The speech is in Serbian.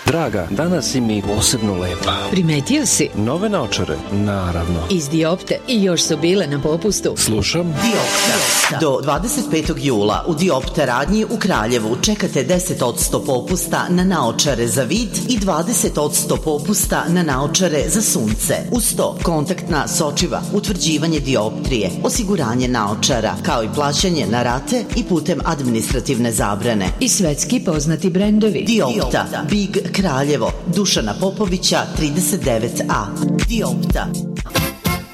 Draga, danas si mi posebno lepa. Primetio si? Nove naočare, naravno. Iz Diopte i još su bile na popustu. Slušam. Diopta. Do 25. jula u Diopta radnji u Kraljevu čekate 10% popusta na naočare za vid i 20% popusta na naočare za sunce. Uz to kontaktna sočiva, utvrđivanje dioptrije, osiguranje naočara, kao i plaćanje na rate i putem administrativne zabrane. I svetski poznati brendovi. Diopta, Big Kraljevo, Dušana Popovića 39A. Diopta.